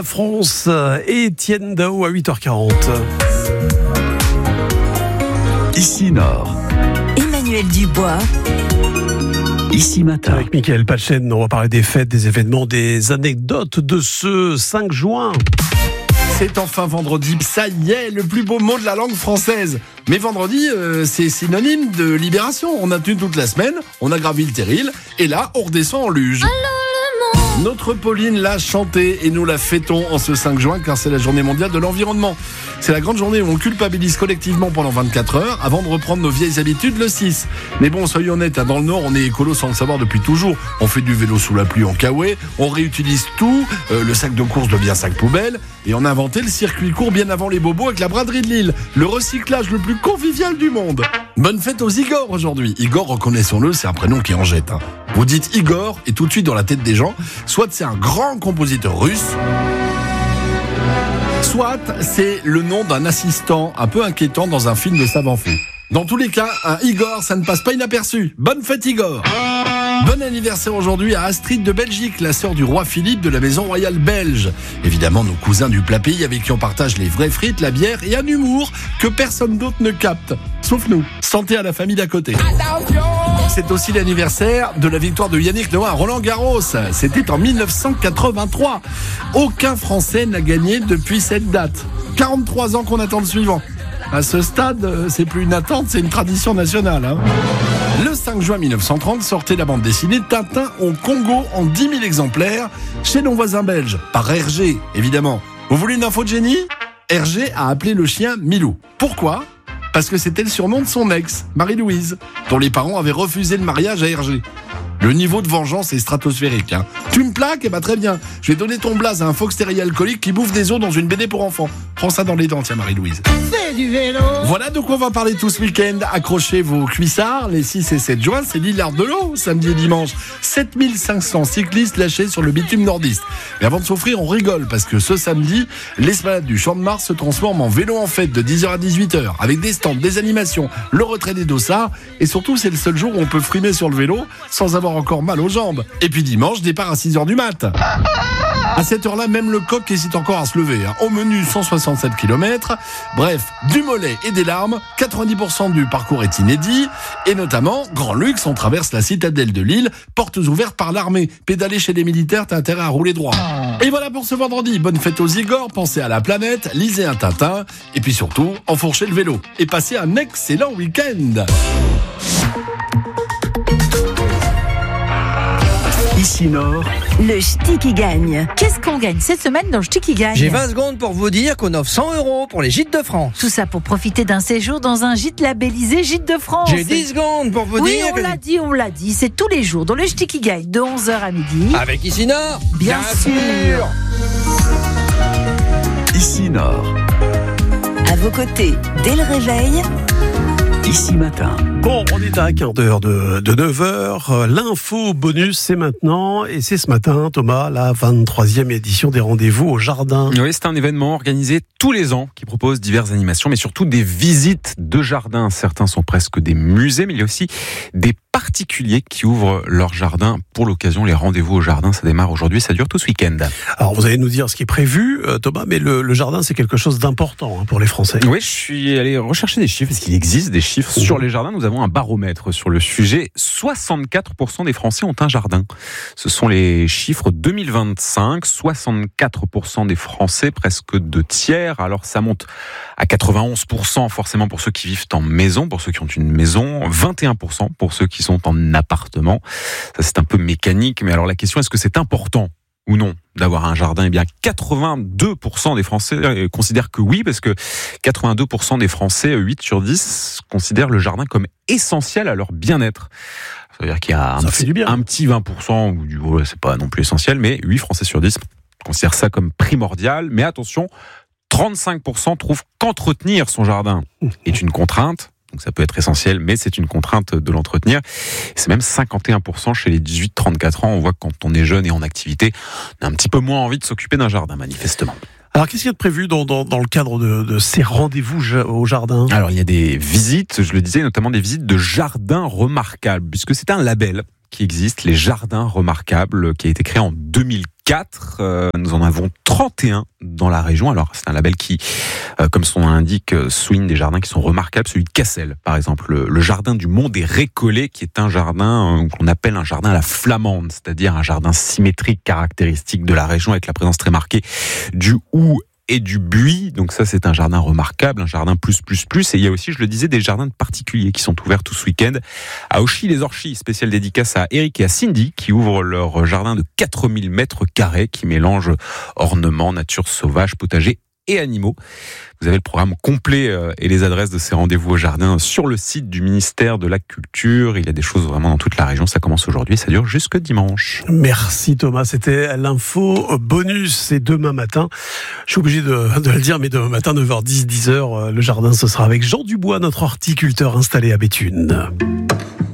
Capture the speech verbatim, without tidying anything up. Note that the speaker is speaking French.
France et Étienne Dao à huit heures quarante. Ici Nord. Emmanuel Dubois. Ici Matin. Avec Mickaël Pachen, on va parler des fêtes, des événements, des anecdotes de ce cinq juin. C'est enfin vendredi, ça y est, le plus beau mot de la langue française. Mais vendredi, euh, c'est synonyme de libération. On a tenu toute la semaine, on a gravi le terril, et là, on redescend en luge. Notre Pauline l'a chanté et nous la fêtons en ce cinq juin car c'est la journée mondiale de l'environnement. C'est la grande journée où on culpabilise collectivement pendant vingt-quatre heures avant de reprendre nos vieilles habitudes le six. Mais bon, soyons honnêtes, dans le Nord, on est écolo sans le savoir depuis toujours. On fait du vélo sous la pluie en kawaii, on réutilise tout, euh, le sac de course devient sac poubelle et on a inventé le circuit court bien avant les bobos avec la braderie de Lille, le recyclage le plus convivial du monde. Bonne fête aux Igor aujourd'hui. Igor, reconnaissons-le, c'est un prénom qui en jette. Hein. Vous dites Igor et tout de suite dans la tête des gens, soit c'est un grand compositeur russe, soit c'est le nom d'un assistant un peu inquiétant dans un film de savant fou. Dans tous les cas, un Igor, ça ne passe pas inaperçu. Bonne fête Igor. Bon anniversaire aujourd'hui à Astrid de Belgique, la sœur du roi Philippe de la maison royale belge. Évidemment, nos cousins du plat pays avec qui on partage les vraies frites, la bière et un humour que personne d'autre ne capte, sauf nous. Santé à la famille d'à côté. C'est aussi l'anniversaire de la victoire de Yannick Noah à Roland-Garros. C'était en dix-neuf cent quatre-vingt-trois. Aucun Français n'a gagné depuis cette date. quarante-trois ans qu'on attend le suivant. À ce stade, c'est plus une attente, c'est une tradition nationale. Hein. Le cinq juin mille neuf cent trente sortait la bande dessinée Tintin au Congo en dix mille exemplaires chez nos voisins belges, par Hergé, évidemment. Vous voulez une info de génie ? Hergé a appelé le chien Milou. Pourquoi ? Parce que c'était le surnom de son ex, Marie-Louise, dont les parents avaient refusé le mariage à Hergé. Le niveau de vengeance est stratosphérique. Hein. Tu me plaques ? Eh ben très bien. Je vais donner ton blaze à un fox terrier alcoolique qui bouffe des os dans une B D pour enfants. Prends ça dans les dents, tiens Marie-Louise. Fais du vélo. Voilà de quoi on va parler tout ce week-end. Accrochez vos cuissards. Les six et sept juin, c'est l'Hilar de l'eau, samedi et dimanche. sept mille cinq cents cyclistes lâchés sur le bitume nordiste. Mais avant de s'offrir, on rigole parce que ce samedi, l'esplanade du Champ de Mars se transforme en vélo en fête de dix heures à dix-huit heures avec des stands, des animations, le retrait des dossards et surtout, c'est le seul jour où on peut frimer sur le vélo sans avoir encore mal aux jambes. Et puis dimanche, départ à six heures du mat. À cette heure-là, même le coq hésite encore à se lever. Hein. Au menu, cent soixante-sept kilomètres. Bref, du mollet et des larmes. quatre-vingt-dix pour cent du parcours est inédit. Et notamment, grand luxe, on traverse la citadelle de Lille. Portes ouvertes par l'armée. Pédaler chez les militaires, t'as intérêt à rouler droit. Et voilà pour ce vendredi. Bonne fête aux Igor. Pensez à la planète. Lisez un Tintin. Et puis surtout, enfourchez le vélo. Et passez un excellent week-end. Ici Nord. Le ch'ti qui gagne. Qu'est-ce qu'on gagne cette semaine dans le ch'ti qui gagne ? J'ai vingt secondes pour vous dire qu'on offre cent euros pour les gîtes de France. Tout ça pour profiter d'un séjour dans un gîte labellisé Gîte de France. J'ai dix secondes pour vous oui, dire on que... l'a dit, on l'a dit. C'est tous les jours dans le ch'ti qui gagne de onze heures à midi. Avec Ici Nord. Bien, Bien sûr. Ici Nord. À vos côtés, dès le réveil. Ici Matin. Bon, on est à un quart d'heure de, de neuf heures. L'info bonus, c'est maintenant. Et c'est ce matin, Thomas, la vingt-troisième édition des rendez-vous au jardin. Oui, c'est un événement organisé tous les ans qui propose diverses animations, mais surtout des visites de jardin. Certains sont presque des musées, mais il y a aussi des particuliers qui ouvrent leur jardin pour l'occasion. Les rendez-vous au jardin, ça démarre aujourd'hui, ça dure tout ce week-end. Alors, vous allez nous dire ce qui est prévu, Thomas, mais le, le jardin, c'est quelque chose d'important hein, pour les Français. Oui, je suis allé rechercher des chiffres, parce qu'il existe des chiffres mmh. sur les jardins. Nous avons un baromètre sur le sujet. soixante-quatre pour cent des Français ont un jardin. Ce sont les chiffres deux mille vingt-cinq. soixante-quatre pour cent des Français, presque deux tiers. Alors, ça monte à quatre-vingt-onze pour cent forcément pour ceux qui vivent en maison, pour ceux qui ont une maison. vingt et un pour cent pour ceux qui sont en appartement. Ça, c'est un peu mécanique. Mais alors, la question, est-ce que c'est important ou non d'avoir un jardin? Eh bien, quatre-vingt-deux pour cent des Français considèrent que oui, parce que quatre-vingt-deux pour cent des Français, huit sur dix, considèrent le jardin comme essentiel à leur bien-être. Ça veut dire qu'il y a un, petit, un petit vingt pour cent où du oh, c'est pas non plus essentiel, mais huit Français sur dix considèrent ça comme primordial. Mais attention, trente-cinq pour cent trouvent qu'entretenir son jardin est une contrainte. Donc ça peut être essentiel, mais c'est une contrainte de l'entretenir. C'est même cinquante et un pour cent chez les dix-huit trente-quatre ans. On voit que quand on est jeune et en activité, on a un petit peu moins envie de s'occuper d'un jardin, manifestement. Alors, qu'est-ce qu'il y a de prévu dans, dans, dans le cadre de, de ces rendez-vous au jardin ? Alors, il y a des visites, je le disais, notamment des visites de jardins remarquables, puisque c'est un label qui existe, les Jardins Remarquables, qui a été créé en deux mille quatre. Euh, nous en avons trente et un dans la région. Alors, c'est un label qui, euh, comme son nom l'indique, souligne des jardins qui sont remarquables. Celui de Cassel, par exemple, le, le jardin du Mont des Récollets, qui est un jardin euh, qu'on appelle un jardin à la flamande, c'est-à-dire un jardin symétrique caractéristique de la région avec la présence très marquée du houx et du buis. Donc ça, c'est un jardin remarquable, un jardin plus, plus, plus. Et il y a aussi, je le disais, des jardins de particuliers qui sont ouverts tout ce week-end. À Auchy-les-Orchies, spéciale dédicace à Eric et à Cindy, qui ouvrent leur jardin de quatre mille mètres carrés, qui mélange ornements, nature sauvage, potager et animaux. Vous avez le programme complet et les adresses de ces rendez-vous au jardin sur le site du ministère de la Culture. Il y a des choses vraiment dans toute la région. Ça commence aujourd'hui, ça dure jusque dimanche. Merci Thomas, c'était l'info bonus. Et demain matin, je suis obligé de, de le dire, mais demain matin, neuf heures dix, dix heures, le jardin, ce sera avec Jean Dubois, notre horticulteur installé à Béthune.